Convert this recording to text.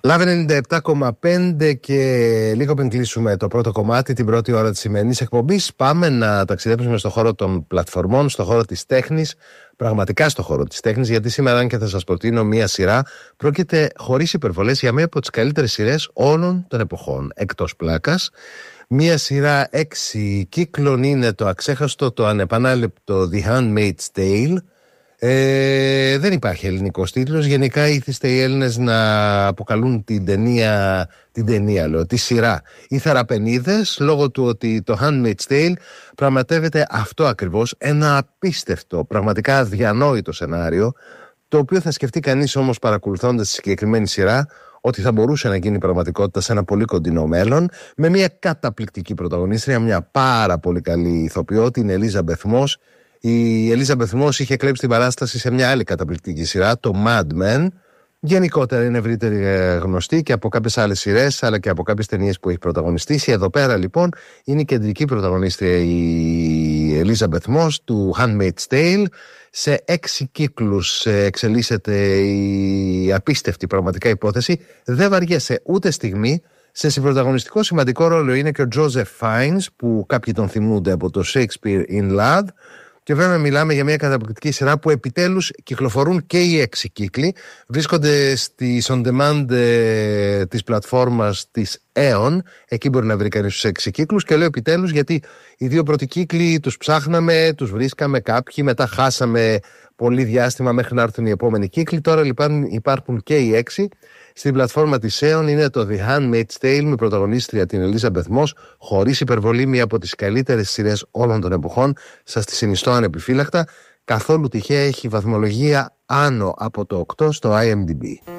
Λάβε 97,5 και λίγο πριν κλείσουμε το πρώτο κομμάτι, την πρώτη ώρα της σημερινής εκπομπής, πάμε να ταξιδέψουμε στον χώρο των πλατφορμών, στον χώρο της τέχνης, πραγματικά στον χώρο της τέχνης, γιατί σήμερα, αν και θα σας προτείνω μία σειρά, πρόκειται χωρίς υπερβολές για μία από τις καλύτερες σειρές όλων των εποχών, εκτός πλάκας. Μία σειρά 6 κύκλων είναι το αξέχαστο, το ανεπανάληπτο The Handmaid's Tale. Δεν υπάρχει ελληνικός τίτλος. Γενικά ήθιστε οι Έλληνες να αποκαλούν τη σειρά οι Θαραπενίδες, λόγω του ότι το Handmaid's Tale πραγματεύεται αυτό ακριβώς, ένα απίστευτο, πραγματικά αδιανόητο σενάριο, το οποίο θα σκεφτεί κανείς όμως παρακολουθώντας τη συγκεκριμένη σειρά ότι θα μπορούσε να γίνει πραγματικότητα σε ένα πολύ κοντινό μέλλον, με μια καταπληκτική πρωταγωνίστρια, μια πάρα πολύ καλή ηθοποιό, την Ελίζαμπεθ Μος. Η Ελίζαμπεθ Μος είχε κλέψει την παράσταση σε μια άλλη καταπληκτική σειρά, το Mad Men. Γενικότερα είναι ευρύτερη γνωστή και από κάποιες άλλες σειρές, αλλά και από κάποιες ταινίες που έχει πρωταγωνιστήσει. Εδώ πέρα λοιπόν είναι η κεντρική πρωταγωνίστρια η Ελίζαμπεθ Μος του Handmaid's Tale. Σε 6 κύκλους εξελίσσεται η απίστευτη πραγματικά υπόθεση. Δεν βαριέσαι ούτε στιγμή. Σε συμπρωταγωνιστικό σημαντικό ρόλο είναι και ο Joseph Fiennes, που κάποιοι τον θυμούνται από το Shakespeare in Love. Και βέβαια μιλάμε για μια καταπληκτική σειρά που επιτέλους κυκλοφορούν και οι 6 κύκλοι. Βρίσκονται στις on demand της πλατφόρμας της Aeon. Εκεί μπορεί να βρει κανείς τους 6 κύκλους. Και λέω επιτέλους γιατί οι 2 πρώτοι κύκλοι τους ψάχναμε, τους βρίσκαμε κάποιοι, μετά χάσαμε πολύ διάστημα μέχρι να έρθουν οι επόμενοι κύκλοι. Τώρα λοιπόν υπάρχουν και οι 6. Στην πλατφόρμα της Aeon είναι το The Handmaid's Tale με πρωταγωνίστρια την Ελίζαμπεθ Μος, χωρίς υπερβολή, μία από τις καλύτερες σειρές όλων των εποχών. Σας τη συνιστώ ανεπιφύλακτα. Καθόλου τυχαία, έχει βαθμολογία άνω από το 8 στο IMDb.